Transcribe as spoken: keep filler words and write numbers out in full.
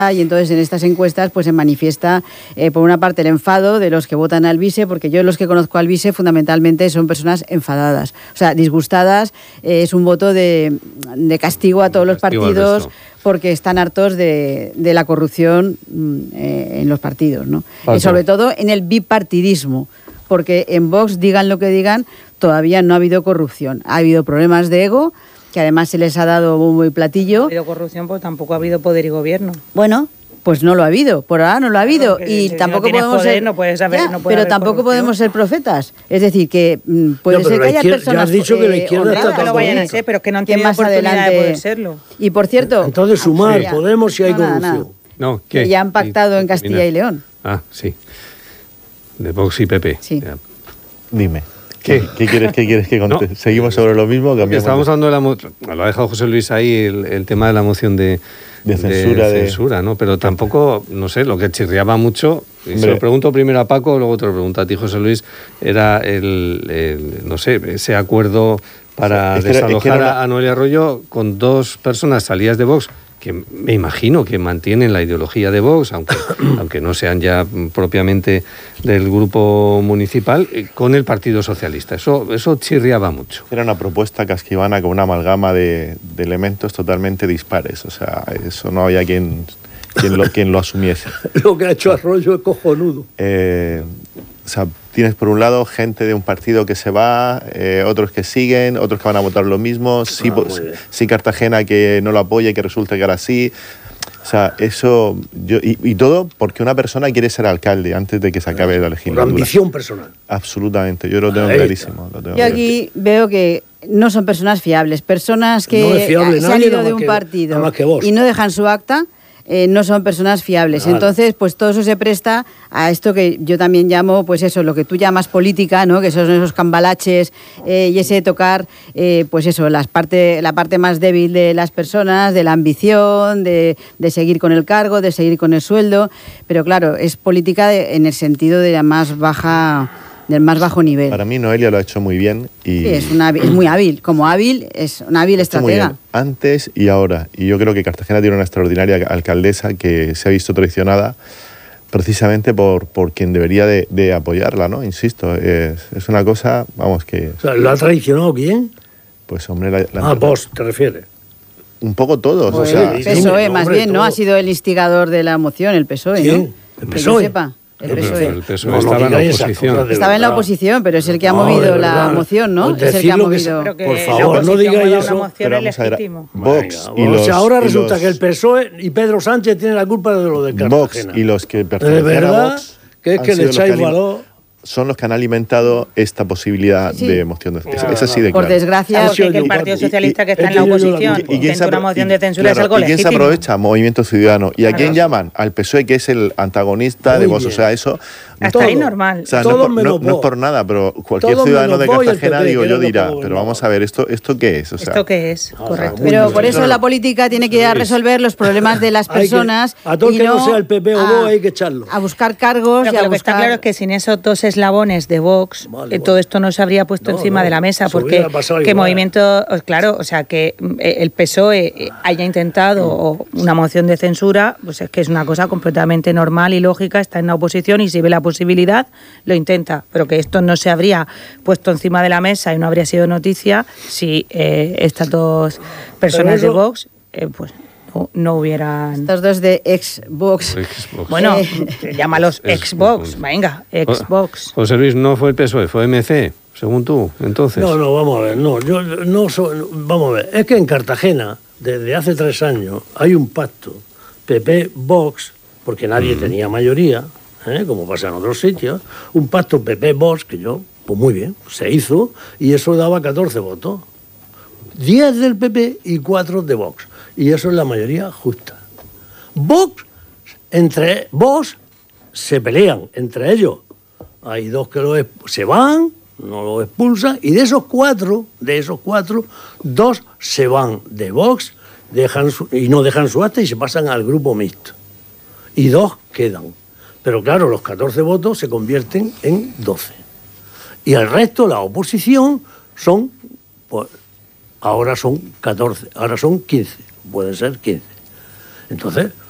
y entonces en estas encuestas pues se manifiesta eh, por una parte el enfado de los que votan al vice, porque yo los que conozco al vice fundamentalmente son personas enfadadas, o sea, disgustadas, eh, es un voto de, de castigo a todos los partidos porque están hartos de, de la corrupción eh, en los partidos, ¿no? Y sobre todo en el bipartidismo, porque en Vox, digan lo que digan, todavía no ha habido corrupción, ha habido problemas de ego, que además se les ha dado bombo y platillo. No ha habido corrupción, pues tampoco ha habido poder y gobierno. Bueno, pues no lo ha habido, por ahora no lo ha habido. Claro, y si tampoco no podemos poder, ser, no puedes saber, ya, no puede pero tampoco corrupción. podemos ser profetas. Es decir, que mm, puede no, ser que haya izquierda, personas ya has dicho que la izquierda eh, está que lo vayan a ser, pero es que no han tenido más oportunidad adelante, de poder serlo. Y por cierto, entonces sumar, ah, Podemos si hay no, nada, corrupción. nada. No, ¿qué? Que ya han pactado en Castilla y León. Ah, sí. De Vox y P P. Sí. Ya. Dime. ¿Qué? ¿Qué quieres, qué quieres que conte? No. ¿Seguimos sobre lo mismo? Porque estábamos hablando de la moción, lo ha dejado José Luis ahí, el, el tema de la moción de, de censura, de de... censura, ¿no? Pero tampoco, no sé, lo que chirriaba mucho, y se Hombre. lo pregunto primero a Paco, luego te lo pregunto a ti, José Luis, era el, el no sé, ese acuerdo para Es que era- es que desalojar era una- a Noelia Arroyo con dos personas salidas de Vox, que me imagino que mantienen la ideología de Vox, aunque, aunque no sean ya propiamente del grupo municipal, eh, con el Partido Socialista. Eso, eso chirriaba mucho. Era una propuesta casquivana con una amalgama de, de elementos totalmente dispares. O sea, eso no había quien, quien, lo, quien lo asumiese. Lo que ha hecho Arroyo es cojonudo. Eh, o sea, tienes por un lado gente de un partido que se va, eh, otros que siguen, otros que van a votar lo mismo, sí, Ah, muy bien. sí Cartagena que no lo apoya y que resulta que ahora sí. O sea, eso... Yo, y, y todo porque una persona quiere ser alcalde antes de que se acabe la Por legislatura. ambición personal. Absolutamente, yo lo tengo Ahí clarísimo. Lo tengo Yo aquí veo que no son personas fiables, personas que No es fiable se han nadie, ido nada de más un que- partido nada más que vos. y no dejan su acta, eh, no son personas fiables. Claro. Entonces, pues todo eso se presta a esto que yo también llamo, pues eso, lo que tú llamas política, ¿no? Que son esos cambalaches eh, y ese tocar, eh, pues eso, las parte, la parte más débil de las personas, de la ambición, de, de seguir con el cargo, de seguir con el sueldo. Pero claro, es política de- en el sentido de la más baja, del más bajo nivel. Para mí Noelia lo ha hecho muy bien y Sí, es, una, es muy hábil. Como hábil, es una hábil lo ha hecho muy estratega. bien antes y ahora. Y yo creo que Cartagena tiene una extraordinaria alcaldesa que se ha visto traicionada precisamente por, por quien debería de, de apoyarla, ¿no? Insisto, es, es una cosa, vamos, que... O sea, ¿lo ha traicionado quién? Pues hombre, la, la- Ah, vos, te refieres. un poco todos, o Pues sea... sí, P S O E, no, más hombre, bien, ¿no? todo. Ha sido el instigador de la moción, el P S O E, ¿Quién? ¿no? ¿El Que P S yo O E? sepa, el No, P S O E. El P S O E No, no estaba en la digáis esas oposición. cosas de Estaba en la verdad. oposición, pero es el que ha No, de movido la verdad. moción, ¿no? Pues Es el que ha decir lo que se- movido... Pero que Por la favor, no oposición digáis ha dado eso. una moción Pero es vamos a ver, legítimo. Vox Venga, y o los... sea, ahora y resulta los- que el P S O E y Pedro Sánchez tienen la culpa de lo de Vox Cartagena. y los que ¿De pertenecen a verdad? Vox Que es han que sido le los que echáis han- valor. son los que han alimentado esta posibilidad Sí. de moción de censura. Claro, Es así de Por claro. desgracia... Ha sido Porque el yo, Partido y- y- Socialista que está es en que la yo- yo la oposición culpa. ¿Y quién se intenta una apro- moción y- de censura es claro, algo ¿y quién se legítimo. aprovecha? Movimiento Ciudadano. ¿Y a quién Claro. llaman? Al P S O E, que es el antagonista Muy de Vox. O bien. sea, eso... Hasta Todo. ahí normal. O sea, Todo no, es por- no- menos no es Vox. por nada, pero cualquier Todo ciudadano de menos Vox y el Cartagena, P P, digo que yo, es lo que dirá, gobernaba. pero vamos a ver, ¿esto, esto qué es? O sea, ¿Esto qué es? Ah, Correcto. muy Pero bien. por eso Claro. la política tiene que ir a resolver los problemas de las Hay que- personas a todo el y que no sea el P P o a- Vox hay que echarlo. A buscar cargos Pero y que a lo que está buscar... claro es que sin esos dos eslabones de Vox, Vale, eh, vale. todo esto no se habría puesto No, encima no, de la mesa, se porque hubiera pasado que igual. movimiento, os- claro, o sea, que mm, eh, el P S O E eh, haya intentado o una moción de censura, pues es que es una cosa completamente normal y lógica, está en la oposición y si ve la posibilidad, lo intenta, pero que esto no se habría puesto encima de la mesa y no habría sido noticia si eh, estas dos personas eso- de Vox, eh, pues no, no hubieran... Estos dos de ex-Vox. Xbox. Bueno, Eh, llámalos Es- Xbox, venga, Xbox. José Luis, no fue el P S O E, fue M C, según tú, entonces. No, no, vamos a ver, no, yo no soy, vamos a ver, es que en Cartagena, desde hace tres años, hay un pacto P P-Vox, porque nadie tenía mayoría, ¿eh? Como pasa en otros sitios, un pacto P P-Vox que yo, pues muy bien, se hizo y eso daba catorce votos. diez del P P y cuatro de Vox. Y eso es la mayoría justa. Vox, entre Vox, se pelean entre ellos. Hay dos que lo exp- se van, no lo expulsan, y de esos cuatro, de esos cuatro, dos se van de Vox dejan su- y no dejan su acta y se pasan al grupo mixto. Y dos quedan. Pero claro, los catorce votos se convierten en doce. Y el resto, la oposición, son, pues, ahora son catorce, ahora son quince, pueden ser quince. Entonces,